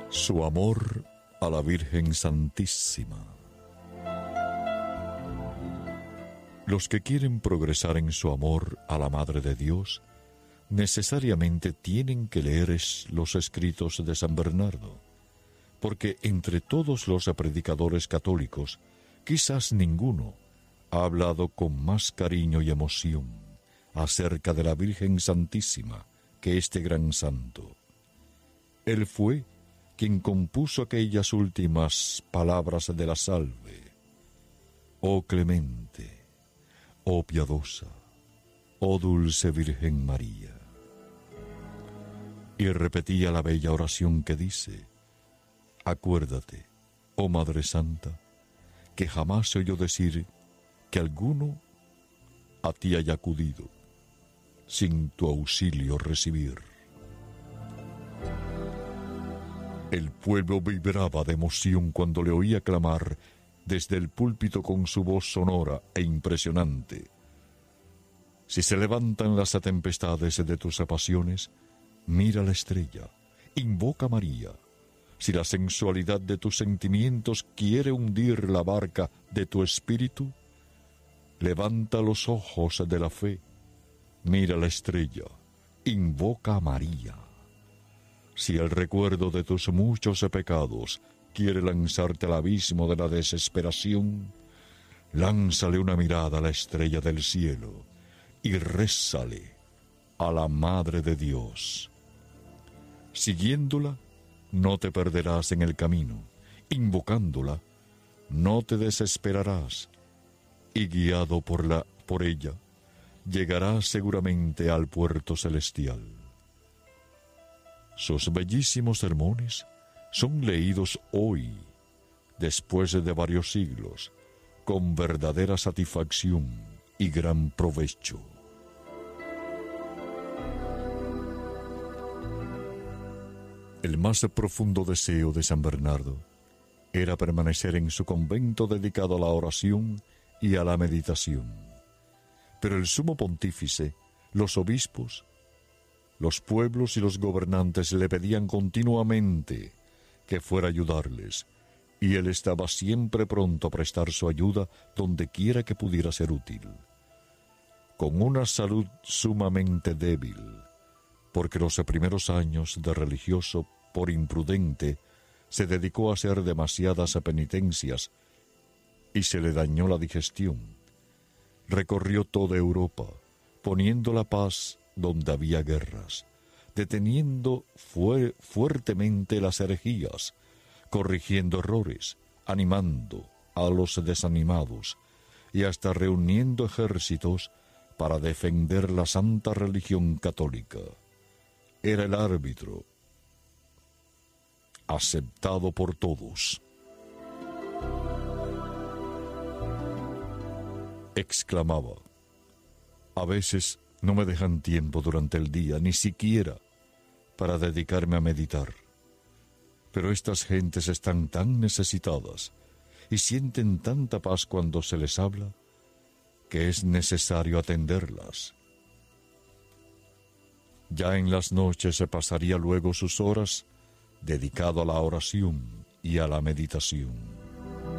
Su amor a la Virgen Santísima. Los que quieren progresar en su amor a la Madre de Dios necesariamente tienen que leer los escritos de San Bernardo, porque entre todos los predicadores católicos, quizás ninguno ha hablado con más cariño y emoción acerca de la Virgen Santísima que este gran santo. Él fue quien compuso aquellas últimas palabras de la salve: oh clemente, oh piadosa, oh dulce Virgen María. Y repetía la bella oración que dice: acuérdate, oh Madre Santa, que jamás se oyó decir que alguno a ti haya acudido sin tu auxilio recibir. El pueblo vibraba de emoción cuando le oía clamar desde el púlpito con su voz sonora e impresionante: si se levantan las tempestades de tus pasiones, mira la estrella, invoca a María. Si la sensualidad de tus sentimientos quiere hundir la barca de tu espíritu, levanta los ojos de la fe, mira la estrella, invoca a María. Si el recuerdo de tus muchos pecados quiere lanzarte al abismo de la desesperación, lánzale una mirada a la estrella del cielo y rézale a la Madre de Dios. Siguiéndola, no te perderás en el camino; invocándola, no te desesperarás, y guiado por ella, llegarás seguramente al puerto celestial. Sus bellísimos sermones son leídos hoy, después de varios siglos, con verdadera satisfacción y gran provecho. El más profundo deseo de San Bernardo era permanecer en su convento dedicado a la oración y a la meditación. Pero el sumo pontífice, los obispos, los pueblos y los gobernantes le pedían continuamente que fuera a ayudarles, y él estaba siempre pronto a prestar su ayuda donde quiera que pudiera ser útil. Con una salud sumamente débil, porque los primeros años de religioso, por imprudente, se dedicó a hacer demasiadas penitencias y se le dañó la digestión. Recorrió toda Europa, poniendo la paz donde había guerras, deteniendo fuertemente las herejías, corrigiendo errores, animando a los desanimados y hasta reuniendo ejércitos para defender la santa religión católica. Era el árbitro, aceptado por todos. Exclamaba: a veces no me dejan tiempo durante el día, ni siquiera para dedicarme a meditar. Pero estas gentes están tan necesitadas y sienten tanta paz cuando se les habla, que es necesario atenderlas. Ya en las noches se pasaría luego sus horas dedicado a la oración y a la meditación.